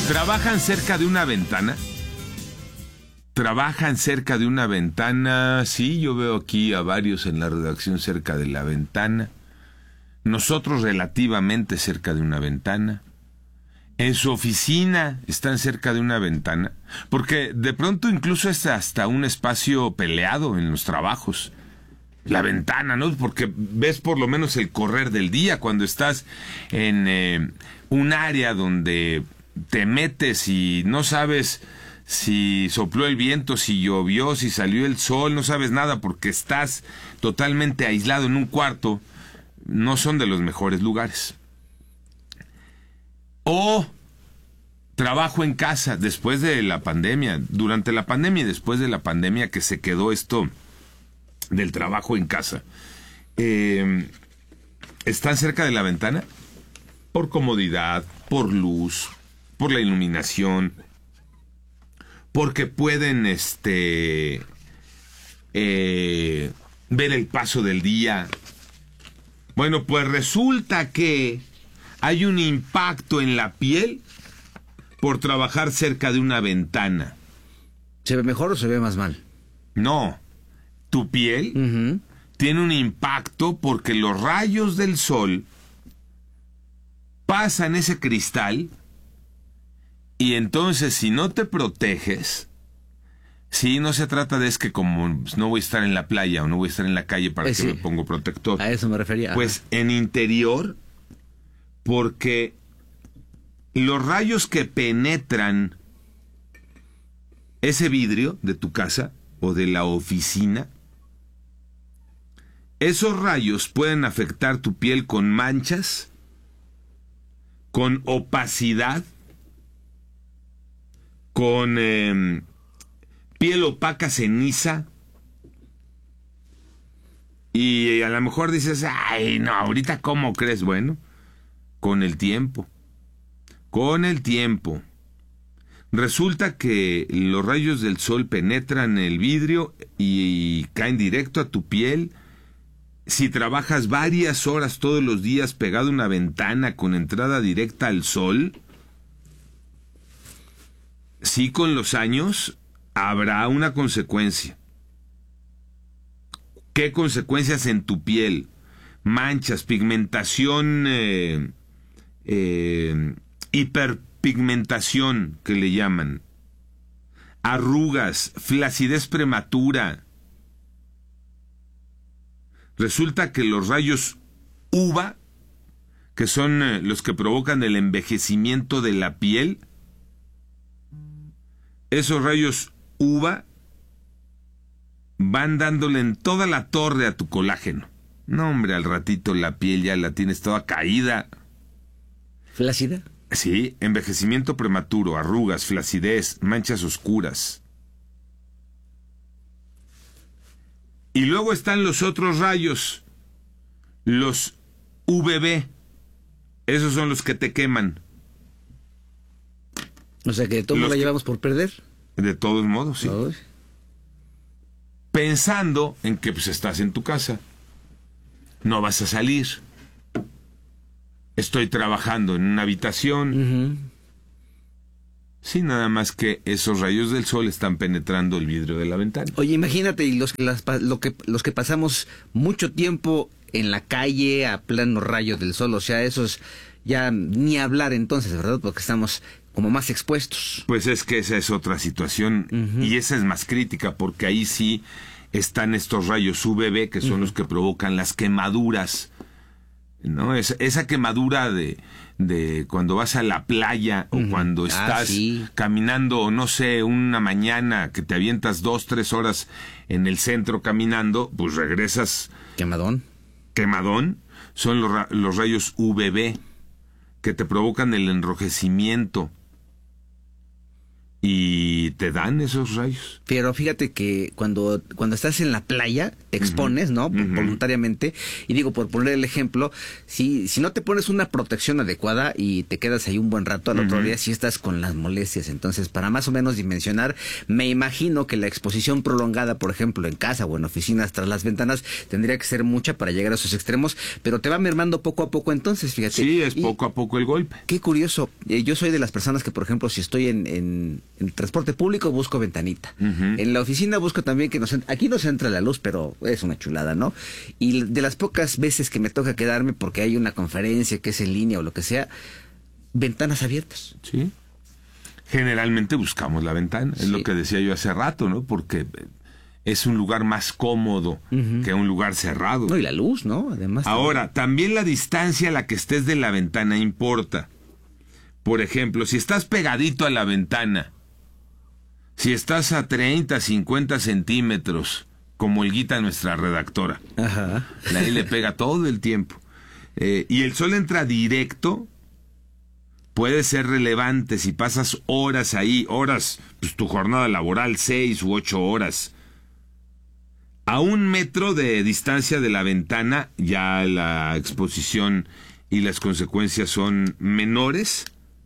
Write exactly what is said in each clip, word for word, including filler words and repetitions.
¿Trabajan cerca de una ventana? ¿Trabajan cerca de una ventana? Sí, yo veo aquí a varios en la redacción cerca de la ventana. Nosotros relativamente cerca de una ventana. En su oficina están cerca de una ventana. Porque de pronto incluso es hasta un espacio peleado en los trabajos. La ventana, ¿no? Porque ves por lo menos el correr del día cuando estás en eh, un área donde te metes y no sabes si sopló el viento, si llovió, si salió el sol, no sabes nada porque estás totalmente aislado en un cuarto. No son de los mejores lugares. O trabajo en casa después de la pandemia, durante la pandemia y después de la pandemia que se quedó esto del trabajo en casa. Eh, ¿Están cerca de la ventana? Por comodidad, por luz, por la iluminación, porque pueden este eh, ver el paso del día. Bueno, pues resulta que hay un impacto en la piel por trabajar cerca de una ventana. ¿Se ve mejor o se ve más mal? No, tu piel uh-huh. tiene un impacto porque los rayos del sol pasan ese cristal y entonces si no te proteges, sí, no se trata de es que como no voy a estar en la playa o no voy a estar en la calle para eh, que sí. me pongo protector. A eso me refería. Pues en interior, porque los rayos que penetran ese vidrio de tu casa o de la oficina, esos rayos pueden afectar tu piel con manchas, con opacidad, con eh, piel opaca ceniza. Y a lo mejor dices, ay, no, ahorita ¿cómo crees? Bueno, con el tiempo, con el tiempo. Resulta que los rayos del sol penetran el vidrio y, y caen directo a tu piel. Si trabajas varias horas todos los días pegado a una ventana con entrada directa al sol, sí, con los años habrá una consecuencia. ¿Qué consecuencias en tu piel? Manchas, pigmentación, eh, eh, hiperpigmentación que le llaman, arrugas, flacidez prematura. Resulta que los rayos U V A, que son eh, los que provocan el envejecimiento de la piel, esos rayos U V A van dándole en toda la torre a tu colágeno. No, hombre, al ratito la piel ya la tienes toda caída. ¿Flácida? Sí, envejecimiento prematuro, arrugas, flacidez, manchas oscuras. Y luego están los otros rayos, los U V B. Esos son los que te queman. O sea que de todo la llevamos por perder. De todos modos, sí. Ay. Pensando en que pues estás en tu casa, no vas a salir. Estoy trabajando en una habitación. Uh-huh. Sí, nada más que esos rayos del sol están penetrando el vidrio de la ventana. Oye, imagínate los que, las, lo que, los que pasamos mucho tiempo en la calle a pleno rayo del sol, o sea, esos ya ni hablar entonces, ¿verdad? Porque estamos como más expuestos. Pues es que esa es otra situación, uh-huh. y esa es más crítica, porque ahí sí están estos rayos U V B, que son uh-huh. los que provocan las quemaduras, ¿no? Es, esa quemadura de, de cuando vas a la playa uh-huh. o cuando estás ah, sí. caminando, o no sé, una mañana que te avientas dos, tres horas en el centro caminando, pues regresas... Quemadón. Quemadón. Son los, los rayos U V B que te provocan el enrojecimiento. y te dan esos rayos. Pero fíjate que cuando, cuando estás en la playa, te expones, uh-huh. ¿no? Uh-huh. Voluntariamente. Y digo, por poner el ejemplo, si, si no te pones una protección adecuada y te quedas ahí un buen rato, al uh-huh. otro día sí estás con las molestias. Entonces, para más o menos dimensionar, me imagino que la exposición prolongada, por ejemplo, en casa o en oficinas tras las ventanas, tendría que ser mucha para llegar a esos extremos, pero te va mermando poco a poco entonces, fíjate. Sí, es y, poco a poco el golpe. Qué curioso. Eh, yo soy de las personas que, por ejemplo, si estoy en, en, en transporte público, busco ventanita. Uh-huh. En la oficina busco también que nos... Aquí no se entra la luz, pero es una chulada, ¿no? Y de las pocas veces que me toca quedarme porque hay una conferencia que es en línea o lo que sea, ventanas abiertas. Sí. Generalmente buscamos la ventana, sí. Es lo que decía yo hace rato, ¿no? Porque es un lugar más cómodo uh-huh. que un lugar cerrado. No, y la luz, ¿no? Además. Ahora, también la distancia a la que estés de la ventana importa. Por ejemplo, si estás pegadito a la ventana, si estás a treinta, cincuenta centímetros, como Olguita, nuestra redactora, ajá. Ahí le pega todo el tiempo, eh, y el sol entra directo, puede ser relevante si pasas horas ahí, horas, pues tu jornada laboral, seis u ocho horas. A un metro de distancia de la ventana, ya la exposición y las consecuencias son menores.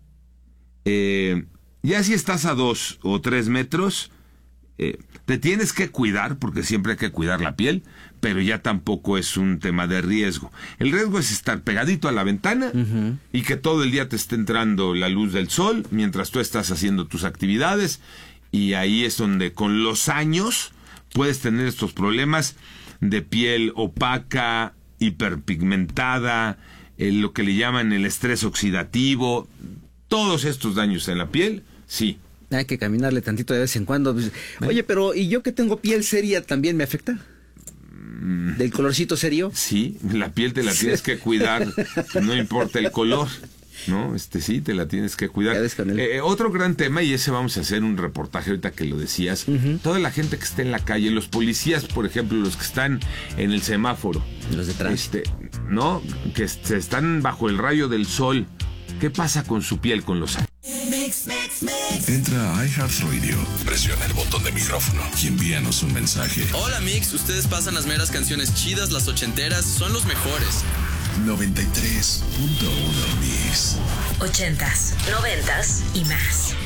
Eh... Ya si estás a dos o tres metros, eh, te tienes que cuidar, porque siempre hay que cuidar la piel, pero ya tampoco es un tema de riesgo. El riesgo es estar pegadito a la ventana uh-huh. y que todo el día te esté entrando la luz del sol mientras tú estás haciendo tus actividades, y ahí es donde con los años puedes tener estos problemas de piel opaca, hiperpigmentada, eh, lo que le llaman el estrés oxidativo, todos estos daños en la piel. Sí. Hay que caminarle tantito de vez en cuando. Oye, pero ¿y yo que tengo piel seria también me afecta? ¿Del colorcito serio? Sí, la piel te la tienes que cuidar, no importa el color, ¿no? Este sí, te la tienes que cuidar. Eh, otro gran tema, y ese vamos a hacer un reportaje ahorita que lo decías, uh-huh. toda la gente que está en la calle, los policías, por ejemplo, los que están en el semáforo. Los de tránsito. Este, ¿no? Que se están bajo el rayo del sol. ¿Qué pasa con su piel con los años? Mix, mix, mix. Entra a iHeartRadio, presiona el botón de micrófono y envíanos un mensaje. Hola Mix, ustedes pasan las meras canciones chidas, las ochenteras, son los mejores. noventa y tres punto uno Mix. Ochentas, noventas y más.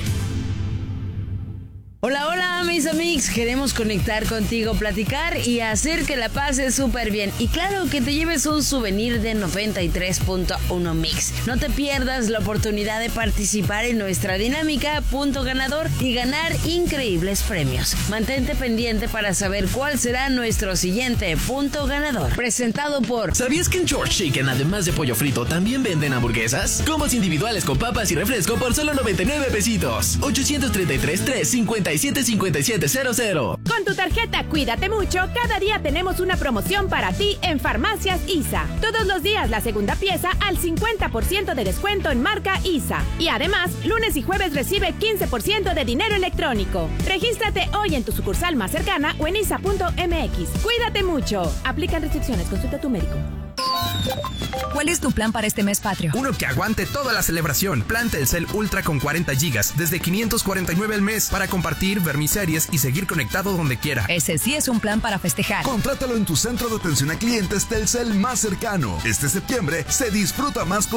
Hola, hola, mis amigos. Queremos conectar contigo, platicar y hacer que la pases súper bien. Y claro, que te lleves un souvenir de noventa y tres punto uno Mix. No te pierdas la oportunidad de participar en nuestra dinámica Punto Ganador y ganar increíbles premios. Mantente pendiente para saber cuál será nuestro siguiente Punto Ganador. Presentado por... ¿Sabías que en George Chicken, además de pollo frito, también venden hamburguesas? Combos individuales con papas y refresco por solo noventa y nueve pesitos. ochocientos treinta y tres, trescientos cincuenta y siete, cincuenta y siete cero cero. Con tu tarjeta Cuídate Mucho, cada día tenemos una promoción para ti en Farmacias I S A. Todos los días la segunda pieza al cincuenta por ciento de descuento en marca I S A. Y además, lunes y jueves recibe quince por ciento de dinero electrónico. Regístrate hoy en tu sucursal más cercana o en I S A punto M X. Cuídate mucho. Aplican restricciones. Consulta a tu médico. ¿Cuál es tu plan para este mes patrio? Uno que aguante toda la celebración. Plan Telcel Ultra con cuarenta gigas desde quinientos cuarenta y nueve al mes para compartir, ver mis series y seguir conectado donde quiera. Ese sí es un plan para festejar. Contrátalo en tu centro de atención a clientes Telcel más cercano. Este septiembre se disfruta más con